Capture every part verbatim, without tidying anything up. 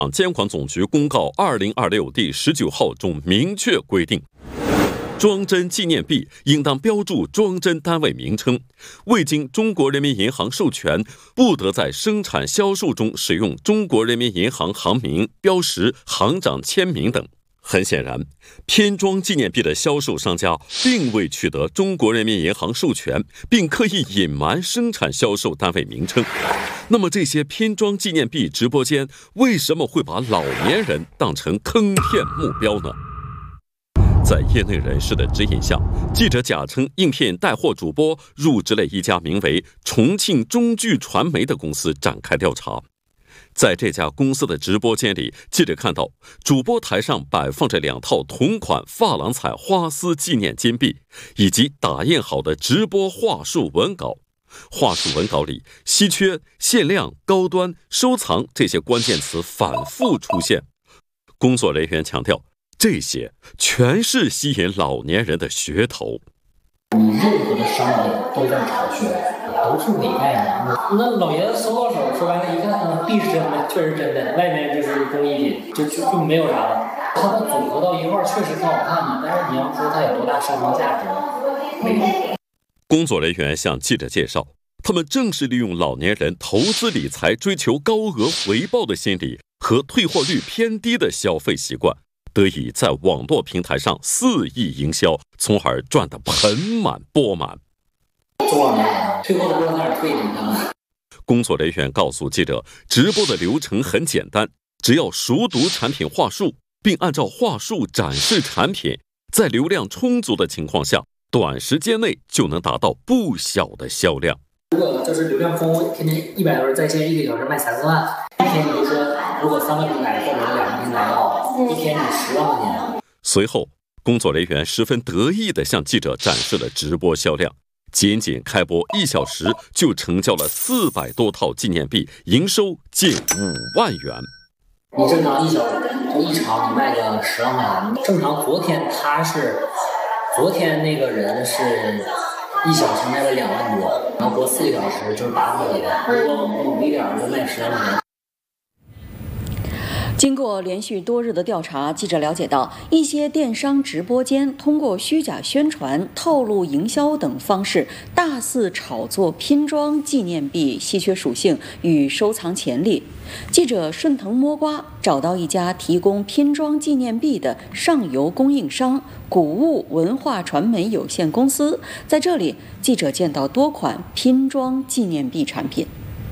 监管总局公告二零二六第十九号中明确规定，装帧纪念币应当标注装帧单位名称，未经中国人民银行授权，不得在生产销售中使用中国人民银行行名、标识、行长签名等。很显然，拼装纪念币的销售商家并未取得中国人民银行授权，并刻意隐瞒生产销售单位名称。那么这些拼装纪念币直播间为什么会把老年人当成坑骗目标呢？在业内人士的指引下，记者假称应聘带货主播，入职了一家名为重庆中聚传媒的公司展开调查。在这家公司的直播间里，记者看到主播台上摆放着两套同款珐琅彩花丝纪念金币，以及打印好的直播话术文稿。话术文稿里稀缺、限量、高端、收藏这些关键词反复出现。工作人员强调，这些全是吸引老年人的噱头。 你任何的商品都在炒噱，都是伪概念。那老爷子收到手，说白了，一看，嗯，币是真的，确实真的，外面就是工艺品，就就就没有啥了。它们组合到一块儿确实挺好看的，但是你要说它有多大收藏价值，没有。 工作人员向记者介绍，他们正是利用老年人投资理财追求高额回报的心理和退货率偏低的消费习惯，得以在网络平台上肆意营销，从而赚得盆满钵满。 多少年了，退货都不知道哪儿退的。 工作人员告诉记者，直播的流程很简单，只要熟读产品话术，并按照话术展示产品，在流量充足的情况下，短时间内就能达到不小的销量。 如果就是流量丰，天天一百多人在线，一个小时卖三四万，一天你就说，如果三个平台或者是两个平台的话，一天你十万块钱。 随后，工作人员十分得意地向记者展示了直播销量，仅仅开播一小时就成交了四百多套纪念币，营收近五万元。 你正常一小时一场你卖个十万块钱，正常昨天他是，昨天那个人是一小时卖了两万多，然后播四个小时就是八万块钱，如果努力点就卖十万块钱。 经过连续多日的调查，记者了解到，一些电商直播间通过虚假宣传、套路营销等方式，大肆炒作拼装纪念币稀缺属性与收藏潜力。记者顺藤摸瓜，找到一家提供拼装纪念币的上游供应商——谷物文化传媒有限公司。在这里，记者见到多款拼装纪念币产品。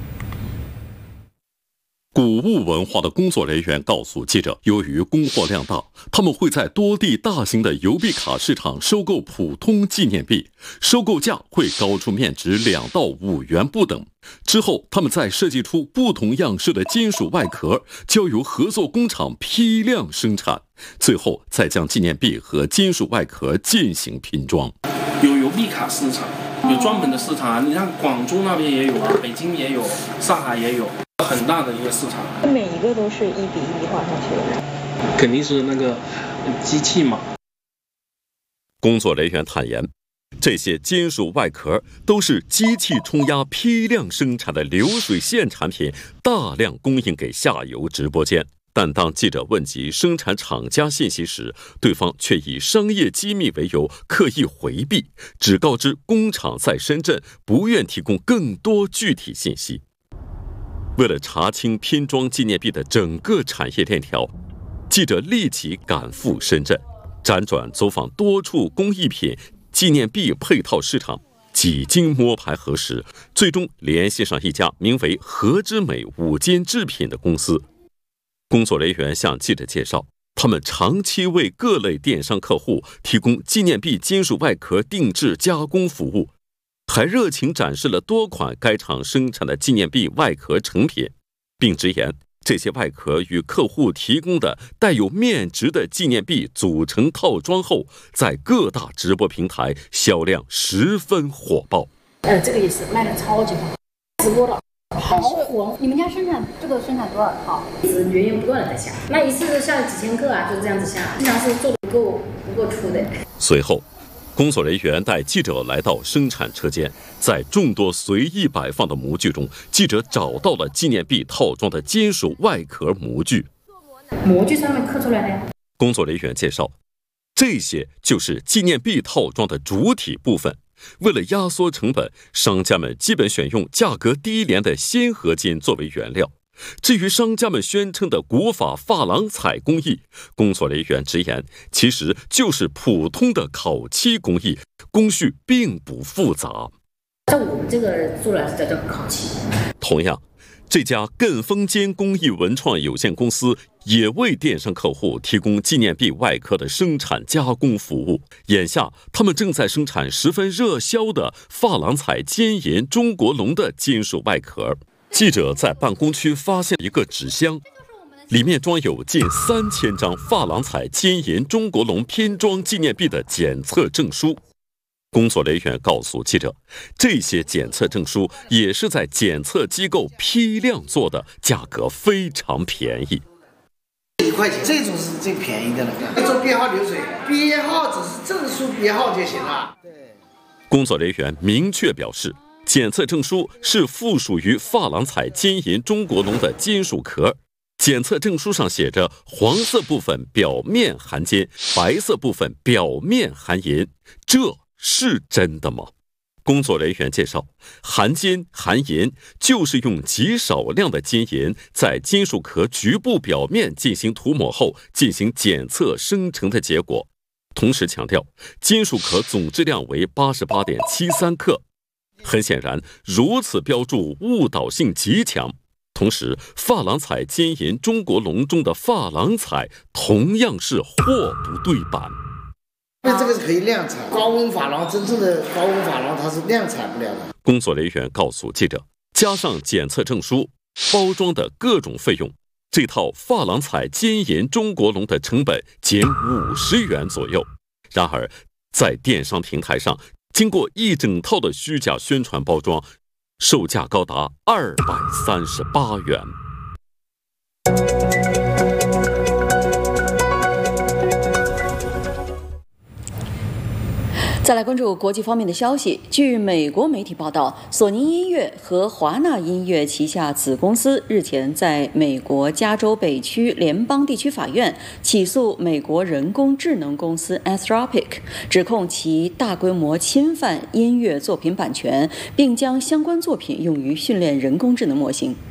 谷物文化的工作人员告诉记者，由于供货量大，他们会在多地大型的邮币卡市场收购普通纪念币，收购价会高出面值两到五元不等。之后，他们再设计出不同样式的金属外壳，交由合作工厂批量生产，最后再将纪念币和金属外壳进行拼装。 有邮币卡市场，有专门的市场，你看广州那边也有啊，北京也有，上海也有。很大的一个市场， 每一个都是一比一画上去的， 肯定是那个机器嘛。 工作人员坦言，这些金属外壳都是机器冲压批量生产的流水线产品，大量供应给下游直播间。但当记者问及生产厂家信息时，对方却以商业机密为由刻意回避，只告知工厂在深圳，不愿提供更多具体信息。为了查清拼装纪念币的整个产业链条，记者立即赶赴深圳，辗转走访多处工艺品、纪念币配套市场，几经摸排核实，最终联系上一家名为和之美五金制品的公司。工作人员向记者介绍，他们长期为各类电商客户提供纪念币金属外壳定制加工服务，还热情展示了多款该厂生产的纪念币外壳成品，并直言这些外壳与客户提供的带有面值的纪念币组成套装后，在各大直播平台销量十分火爆。 呃，这个也是卖的超级好，直播了，好火！你们家生产这个生产多少套？ 是源源不断的在下，那一次下几千个啊，就是这样子下，经常是做的不够不够出的。 随后，工作人员带记者来到生产车间，在众多随意摆放的模具中，记者找到了纪念币套装的金属外壳模具。 模具上面刻出来的呀。 工作人员介绍，这些就是纪念币套装的主体部分。为了压缩成本，商家们基本选用价格低廉的鲜合金作为原料。至于商家们宣称的古法珐琅彩工艺，工作人员直言，其实就是普通的烤漆工艺，工序并不复杂。 在我们这个做的是叫烤漆。 同样，这家艮丰坚工艺文创有限公司也为电商客户提供纪念币外壳的生产加工服务。眼下，他们正在生产十分热销的珐琅彩尖银中国龙的金属外壳。记者在办公区发现一个纸箱，里面装有近三千张珐琅彩尖银中国龙拼装纪念币的检测证书。工作人员告诉记者，这些检测证书也是在检测机构批量做的，价格非常便宜。 一块钱，这种是最便宜的了。做编号流水，编号只是证书编号就行了。对。 工作人员明确表示，检测证书是附属于珐琅彩金银中国龙的金属壳。检测证书上写着黄色部分表面含金，白色部分表面含银，这是真的吗？工作人员介绍，含金含银就是用极少量的金银在金属壳局部表面进行涂抹后进行检测生成的结果。同时强调，金属壳总质量为 八十八点七三克。很显然，如此标注误导性极强。同时，珐琅彩金银中国龙中的珐琅彩同样是货不对版。 因为这个是可以量产，高温珐琅真正的高温珐琅它是量产不了的。 工作人员告诉记者，加上检测证书、包装的各种费用，这套珐琅彩金银中国龙的成本仅五十元左右。然而，在电商平台上，经过一整套的虚假宣传包装，售价高达二百三十八元。 再来关注国际方面的消息。据美国媒体报道，索尼音乐和华纳音乐旗下子公司日前在美国加州北区联邦地区法院起诉美国人工智能公司 Anthropic， 指控其大规模侵犯音乐作品版权，并将相关作品用于训练人工智能模型。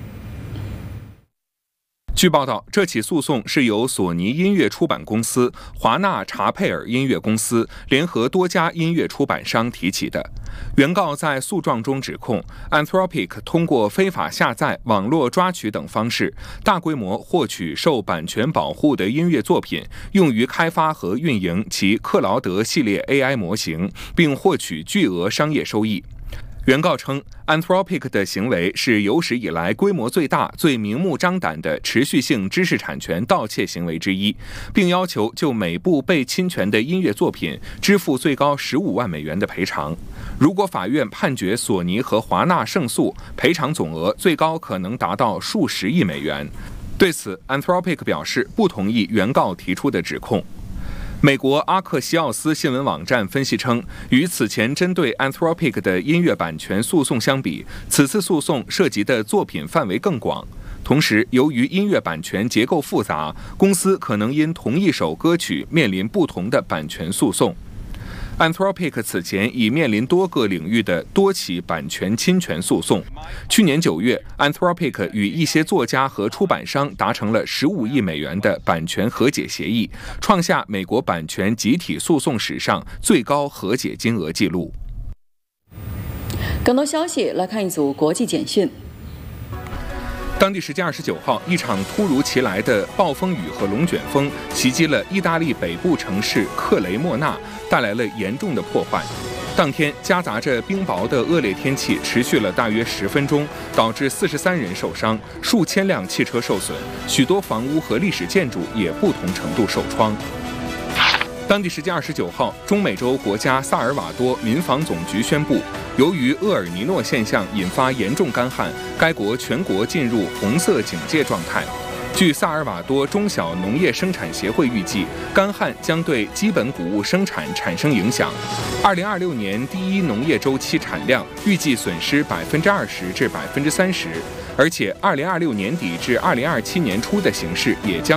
据报道，这起诉讼是由索尼音乐出版公司、华纳查佩尔音乐公司联合多家音乐出版商提起的。原告在诉状中指控 Anthropic 通过非法下载、网络抓取等方式，大规模获取受版权保护的音乐作品，用于开发和运营其克劳德系列 A I 模型，并获取巨额商业收益。原告称 Anthropic 的行为是有史以来规模最大、最明目张胆的持续性知识产权盗窃行为之一，并要求就每部被侵权的音乐作品支付最高十五万美元的赔偿。如果法院判决索尼和华纳胜诉，赔偿总额最高可能达到数十亿美元。对此 Anthropic 表示不同意原告提出的指控。美国阿克西奥斯新闻网站分析称，与此前针对 Anthropic 的音乐版权诉讼相比，此次诉讼涉及的作品范围更广。同时，由于音乐版权结构复杂，公司可能因同一首歌曲面临不同的版权诉讼。Anthropic 此前已面临多个领域的多起版权侵权诉讼。去年九月 ，Anthropic 与一些作家和出版商达成了十五亿美元的版权和解协议，创下美国版权集体诉讼史上最高和解金额纪录。 更多消息来看一组国际简讯。 当地时间二十九号，一场突如其来的暴风雨和龙卷风袭击了意大利北部城市克雷莫纳，带来了严重的破坏。当天，夹杂着冰雹的恶劣天气持续了大约十分钟，导致四十三人受伤，数千辆汽车受损，许多房屋和历史建筑也不同程度受创。当地时间二十九号，中美洲国家萨尔瓦多民防总局宣布，由于厄尔尼诺现象引发严重干旱，该国全国进入红色警戒状态。据萨尔瓦多中小农业生产协会预计，干旱将对基本谷物生产产生影响。二零二六年第一农业周期产量预计损失百分之二十至百分之三十，而且二零二六年底至二零二七年初的形势也将